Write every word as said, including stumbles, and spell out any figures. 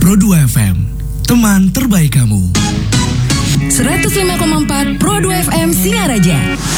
Pro dua F M, teman terbaik kamu. seratus lima koma empat Pro dua F M Singaraja.